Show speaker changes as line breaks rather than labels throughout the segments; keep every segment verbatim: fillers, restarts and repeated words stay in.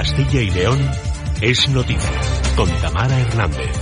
Castilla y León es noticia, con Tamara Hernández.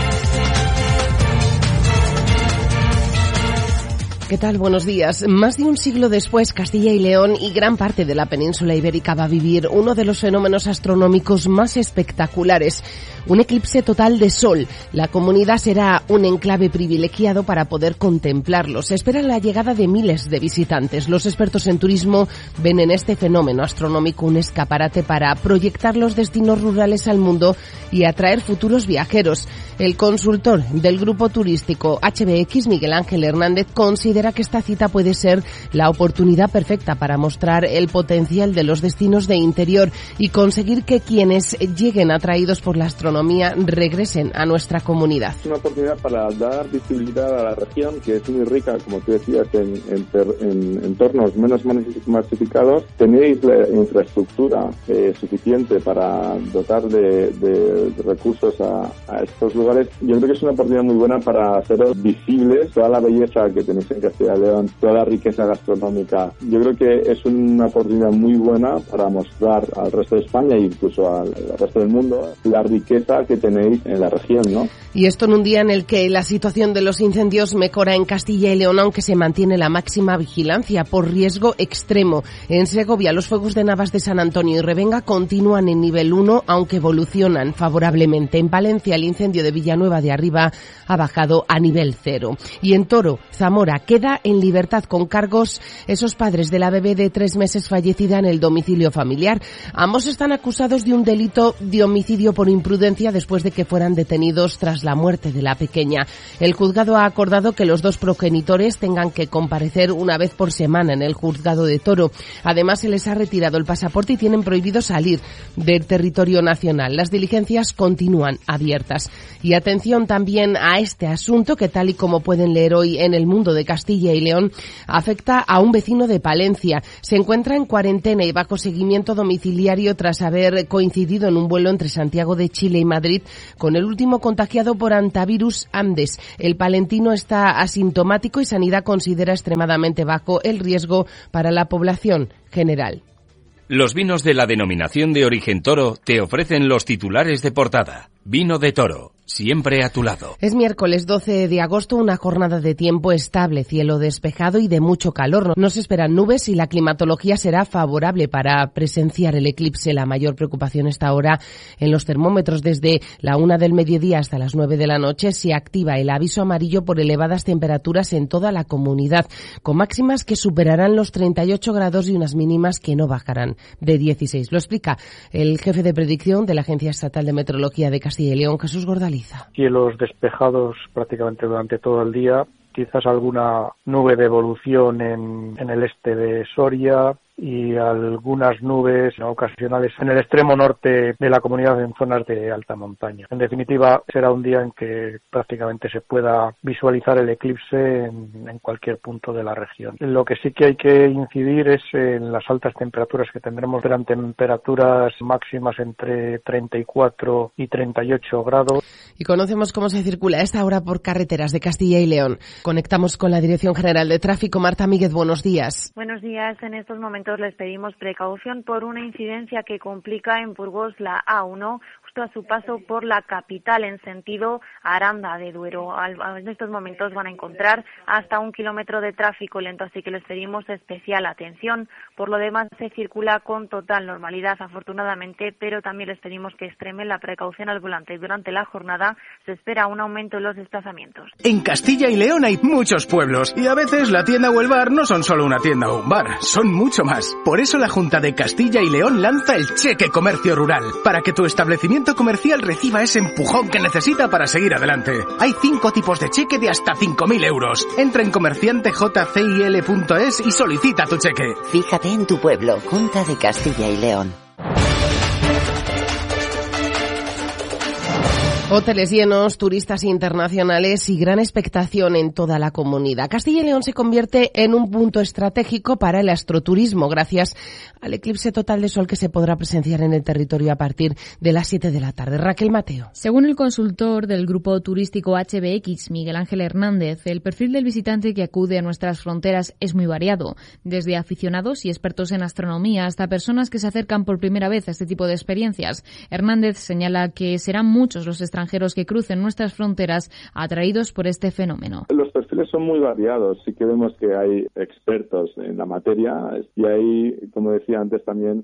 ¿Qué tal? Buenos días. Más de un siglo después, Castilla y León y gran parte de la península ibérica va a vivir uno de los fenómenos astronómicos más espectaculares. Un eclipse total de sol. La comunidad será un enclave privilegiado para poder contemplarlo. Se espera la llegada de miles de visitantes. Los expertos en turismo ven en este fenómeno astronómico un escaparate para proyectar los destinos rurales al mundo y atraer futuros viajeros. El consultor del grupo turístico H B X, Miguel Ángel Hernández, considera que esta cita puede ser la oportunidad perfecta para mostrar el potencial de los destinos de interior y conseguir que quienes lleguen atraídos por la astronomía regresen a nuestra comunidad.
Es una oportunidad para dar visibilidad a la región, que es muy rica, como tú decías, en, en, en entornos menos masificados. Tenéis la infraestructura eh, suficiente para dotar de, de, de recursos a, a estos lugares. Yo creo que es una oportunidad muy buena para haceros visibles toda la belleza que tenéis en Castilla y León, toda la riqueza gastronómica. Yo creo que es una oportunidad muy buena para mostrar al resto de España e incluso al, al resto del mundo la riqueza que tenéis en la región, ¿no?
Y esto en un día en el que la situación de los incendios mejora en Castilla y León, aunque se mantiene la máxima vigilancia por riesgo extremo. En Segovia, los fuegos de Navas de San Antonio y Revenga continúan en nivel uno, aunque evolucionan favorablemente. En Palencia, el incendio de Villanueva de Arriba ha bajado a nivel cero. Y en Toro, Zamora, queda en libertad con cargos esos padres de la bebé de tres meses fallecida en el domicilio familiar. Ambos están acusados de un delito de homicidio por imprudencia después de que fueran detenidos tras la muerte de la pequeña. El juzgado ha acordado que los dos progenitores tengan que comparecer una vez por semana en el juzgado de Toro. Además, se les ha retirado el pasaporte y tienen prohibido salir del territorio nacional. Las diligencias continúan abiertas. Y atención también a este asunto que, tal y como pueden leer hoy en El Mundo de Castilla y León, afecta a un vecino de Palencia. Se encuentra en cuarentena y bajo seguimiento domiciliario tras haber coincidido en un vuelo entre Santiago de Chile y Madrid con el último contagiado por hantavirus Andes. El palentino está asintomático y Sanidad considera extremadamente bajo el riesgo para la población general.
Los vinos de la denominación de origen Toro te ofrecen los titulares de portada. Vino de Toro, siempre a tu lado.
Es miércoles doce de agosto, una jornada de tiempo estable, cielo despejado y de mucho calor. No se esperan nubes y la climatología será favorable para presenciar el eclipse. La mayor preocupación está ahora en los termómetros. Desde la una del mediodía hasta las nueve de la noche se activa el aviso amarillo por elevadas temperaturas en toda la comunidad, con máximas que superarán los treinta y ocho grados y unas mínimas que no bajarán de dieciséis. Lo explica el jefe de predicción de la Agencia Estatal de Meteorología de Castilla y León, Jesús Gordaliza.
Cielos despejados prácticamente durante todo el día, quizás alguna nube de evolución en, en el este de Soria y algunas nubes ocasionales en el extremo norte de la comunidad en zonas de alta montaña. En definitiva, será un día en que prácticamente se pueda visualizar el eclipse en, en cualquier punto de la región. Lo que sí que hay que incidir es en las altas temperaturas que tendremos. Serán temperaturas máximas entre treinta y cuatro y treinta y ocho grados.
Y conocemos cómo se circula a esta hora por carreteras de Castilla y León. Conectamos con la Dirección General de Tráfico. Marta Míguez, buenos días.
Buenos días. En estos momentos les pedimos precaución por una incidencia que complica en Burgos la A uno, justo a su paso por la capital en sentido Aranda de Duero. En estos momentos van a encontrar hasta un kilómetro de tráfico lento, así que les pedimos especial atención. Por lo demás, se circula con total normalidad, afortunadamente, pero también les pedimos que extremen la precaución al volante. Durante la jornada se espera un aumento en los desplazamientos.
En Castilla y León hay muchos pueblos y a veces la tienda o el bar no son solo una tienda o un bar, son mucho más. Por eso la Junta de Castilla y León lanza el Cheque Comercio Rural, para que tu establecimiento comercial reciba ese empujón que necesita para seguir adelante. Hay cinco tipos de cheque de hasta cinco mil euros. Entra en comerciante j c i l punto es y solicita tu cheque.
Fíjate en tu pueblo, Junta de Castilla y León.
Hoteles llenos, turistas internacionales y gran expectación en toda la comunidad. Castilla y León se convierte en un punto estratégico para el astroturismo gracias al eclipse total de sol que se podrá presenciar en el territorio a partir de las siete de la tarde. Raquel Mateo.
Según el consultor del grupo turístico H B X, Miguel Ángel Hernández, el perfil del visitante que acude a nuestras fronteras es muy variado, desde aficionados y expertos en astronomía hasta personas que se acercan por primera vez a este tipo de experiencias. Hernández señala que serán muchos los extranjeros extranjeros que crucen nuestras fronteras atraídos por este fenómeno.
Los perfiles son muy variados. Sí que vemos que hay expertos en la materia y hay, como decía antes también,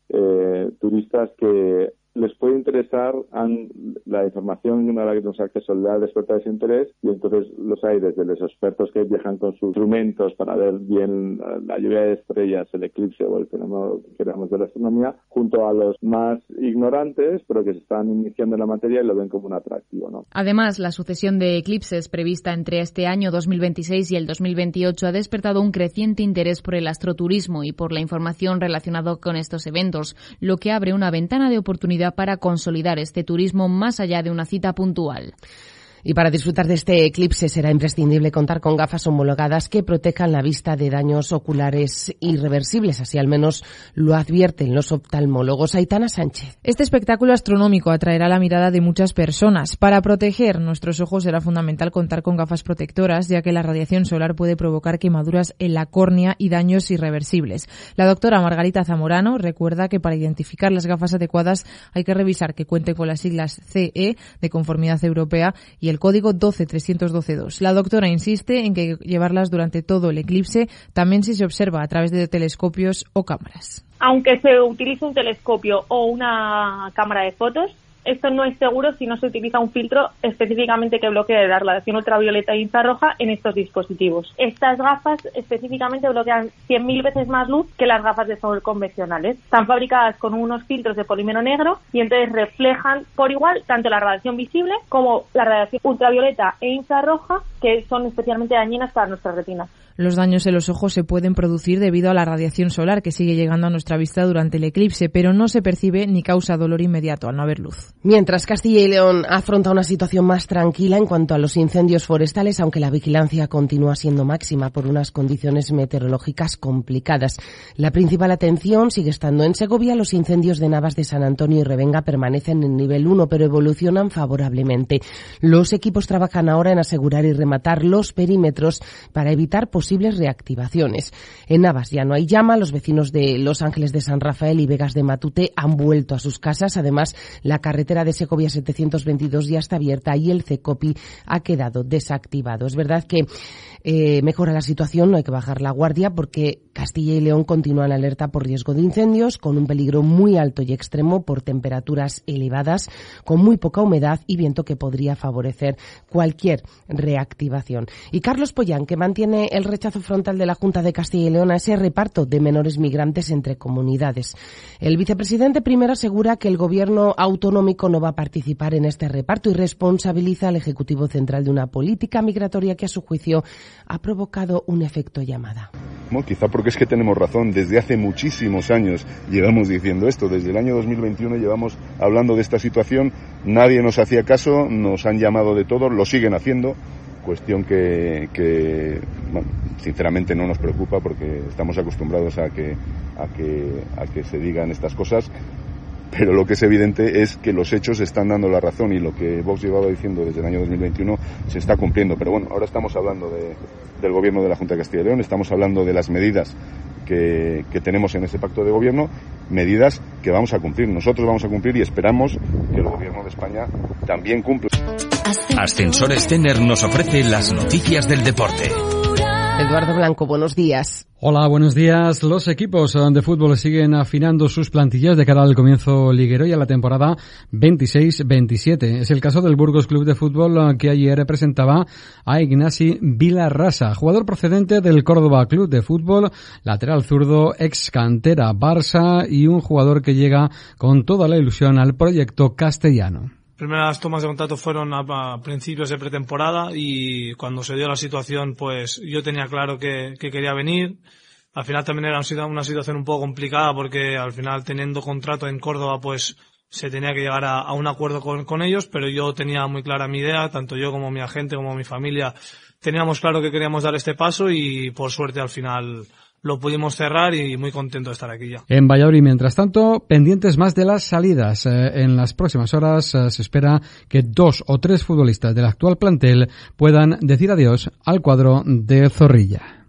eh, turistas que les puede interesar han, la información a la que nos acceso le da despertar ese interés, y entonces los hay desde los expertos que viajan con sus instrumentos para ver bien la lluvia de estrellas, el eclipse o el fenómeno que queramos de la astronomía, junto a los más ignorantes pero que se están iniciando en la materia y lo ven como un atractivo, ¿no?
Además, la sucesión de eclipses prevista entre este año dos mil veintiséis y el dos mil veintiocho ha despertado un creciente interés por el astroturismo y por la información relacionada con estos eventos, lo que abre una ventana de oportunidad para consolidar este turismo más allá de una cita puntual.
Y para disfrutar de este eclipse será imprescindible contar con gafas homologadas que protejan la vista de daños oculares irreversibles. Así al menos lo advierten los oftalmólogos. Aitana Sánchez.
Este espectáculo astronómico atraerá la mirada de muchas personas. Para proteger nuestros ojos será fundamental contar con gafas protectoras, ya que la radiación solar puede provocar quemaduras en la córnea y daños irreversibles. La doctora Margarita Zamorano recuerda que para identificar las gafas adecuadas hay que revisar que cuenten con las siglas C E de Conformidad Europea y el código doce trescientos doce dos. La doctora insiste en que llevarlas durante todo el eclipse, también si se observa a través de telescopios o cámaras.
Aunque se utilice un telescopio o una cámara de fotos, esto no es seguro si no se utiliza un filtro específicamente que bloquee la radiación ultravioleta e infrarroja en estos dispositivos. Estas gafas específicamente bloquean cien mil veces más luz que las gafas de sol convencionales. Están fabricadas con unos filtros de polímero negro y entonces reflejan por igual tanto la radiación visible como la radiación ultravioleta e infrarroja, que son especialmente dañinas para nuestras retinas.
Los daños en los ojos se pueden producir debido a la radiación solar que sigue llegando a nuestra vista durante el eclipse, pero no se percibe ni causa dolor inmediato al no haber luz.
Mientras Castilla y León afronta una situación más tranquila en cuanto a los incendios forestales, aunque la vigilancia continúa siendo máxima por unas condiciones meteorológicas complicadas. La principal atención sigue estando en Segovia. Los incendios de Navas de San Antonio y Revenga permanecen en nivel uno, pero evolucionan favorablemente. Los equipos trabajan ahora en asegurar y rematar los perímetros para evitar posibles posibles reactivaciones. En Navas ya no hay llama, los vecinos de Los Ángeles de San Rafael y Vegas de Matute han vuelto a sus casas. Además, la carretera de Segovia setecientos veintidós ya está abierta y el CECOPI ha quedado desactivado. Es verdad que eh, mejora la situación, no hay que bajar la guardia porque Castilla y León continúa en alerta por riesgo de incendios, con un peligro muy alto y extremo por temperaturas elevadas, con muy poca humedad y viento que podría favorecer cualquier reactivación. Y Carlos Pollán, que mantiene el rechazo frontal de la Junta de Castilla y León a ese reparto de menores migrantes entre comunidades. El vicepresidente primero asegura que el gobierno autonómico no va a participar en este reparto y responsabiliza al Ejecutivo Central de una política migratoria que a su juicio ha provocado un efecto llamada.
Bueno, quizá porque es que tenemos razón. Desde hace muchísimos años llevamos diciendo esto. Desde el año dos mil veintiuno llevamos hablando de esta situación. Nadie nos hacía caso, nos han llamado de todo, lo siguen haciendo. Cuestión que, que bueno, sinceramente no nos preocupa porque estamos acostumbrados a que, a que, a que se digan estas cosas. Pero lo que es evidente es que los hechos están dando la razón y lo que Vox llevaba diciendo desde el año dos mil veintiuno se está cumpliendo. Pero bueno, ahora estamos hablando de, del gobierno de la Junta de Castilla y León, estamos hablando de las medidas que, que tenemos en ese pacto de gobierno, medidas que vamos a cumplir. Nosotros vamos a cumplir y esperamos que el gobierno de España también cumpla.
Ascensores Tener nos ofrece las noticias del deporte.
Eduardo Blanco, buenos días.
Hola, buenos días. Los equipos de fútbol siguen afinando sus plantillas de cara al comienzo liguero y a la temporada veintiséis veintisiete. Es el caso del Burgos Club de Fútbol, que ayer presentaba a Ignasi Vilarrasa, jugador procedente del Córdoba Club de Fútbol, lateral zurdo, ex cantera Barça y un jugador que llega con toda la ilusión al proyecto castellano.
Primeras tomas de contacto fueron a, a principios de pretemporada y cuando se dio la situación pues yo tenía claro que, que quería venir. Al final también era una situación un poco complicada porque al final teniendo contrato en Córdoba pues se tenía que llegar a, a un acuerdo con, con ellos, pero yo tenía muy clara mi idea, tanto yo como mi agente, como mi familia, teníamos claro que queríamos dar este paso y por suerte al final lo pudimos cerrar y muy contento de estar aquí ya.
En Valladolid, mientras tanto, pendientes más de las salidas. Eh, en las próximas horas eh, se espera que dos o tres futbolistas del actual plantel puedan decir adiós al cuadro de Zorrilla.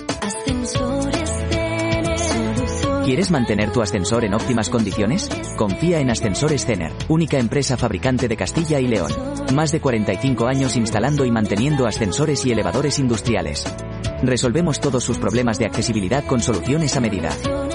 ¿Quieres mantener tu ascensor en óptimas condiciones? Confía en Ascensores Cener, única empresa fabricante de Castilla y León. Más de cuarenta y cinco años instalando y manteniendo ascensores y elevadores industriales. Resolvemos todos sus problemas de accesibilidad con soluciones a medida.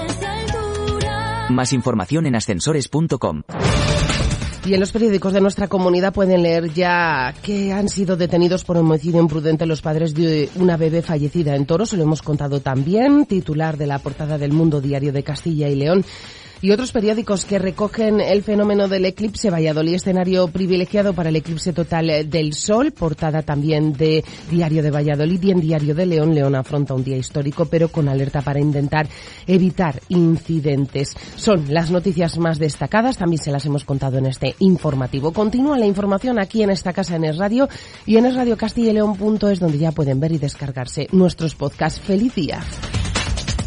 Más información en ascensores punto com.
Y en los periódicos de nuestra comunidad pueden leer ya que han sido detenidos por homicidio imprudente los padres de una bebé fallecida en Toro. Se lo hemos contado también, titular de la portada del Mundo Diario de Castilla y León. Y otros periódicos que recogen el fenómeno del eclipse. Valladolid, escenario privilegiado para el eclipse total del Sol, portada también de Diario de Valladolid. Y en Diario de León, León afronta un día histórico, pero con alerta para intentar evitar incidentes. Son las noticias más destacadas, también se las hemos contado en este informativo. Continúa la información aquí en esta casa en Es Radio y en es radio castilla y león punto es, donde ya pueden ver y descargarse nuestros podcasts. ¡Feliz día!